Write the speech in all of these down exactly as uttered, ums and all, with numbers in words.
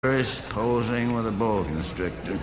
is posing with a boa constrictor.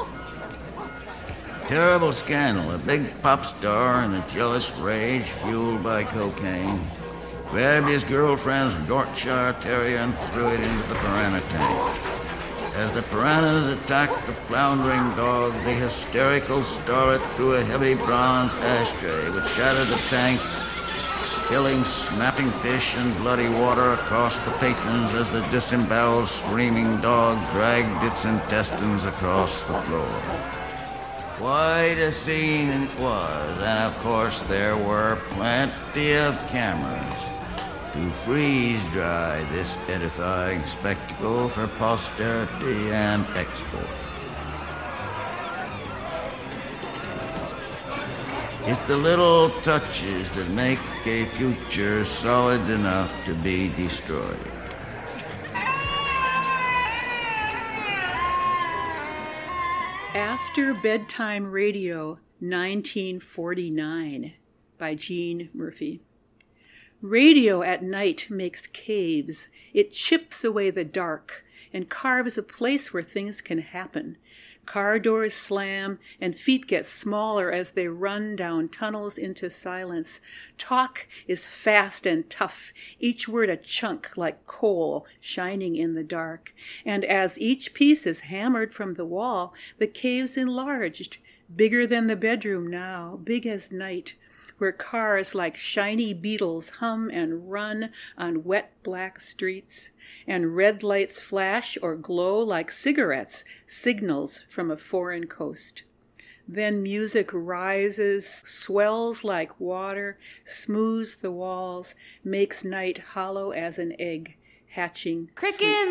Terrible scandal. A big pop star in a jealous rage fueled by cocaine grabbed his girlfriend's Yorkshire Terrier and threw it into the piranha tank. As the piranhas attacked the floundering dog, the hysterical starlet threw a heavy bronze ashtray which shattered the tank, spilling snapping fish and bloody water across the patrons as the disemboweled screaming dog dragged its intestines across the floor. Quite a scene it was, and of course there were plenty of cameras to freeze-dry this edifying spectacle for posterity and export. It's the little touches that make a future solid enough to be destroyed. After Bedtime Radio, nineteen forty-nine, by Gene Murphy. Radio at night makes caves. It chips away the dark and carves a place where things can happen. Car doors slam and feet get smaller as they run down tunnels into silence. Talk is fast and tough, each word a chunk like coal shining in the dark. And as each piece is hammered from the wall, the cave's enlarged, bigger than the bedroom now, big as night, where cars like shiny beetles hum and run on wet black streets, and red lights flash or glow like cigarettes, signals from a foreign coast. Then music rises, swells like water, smooths the walls, makes night hollow as an egg, hatching Crickens!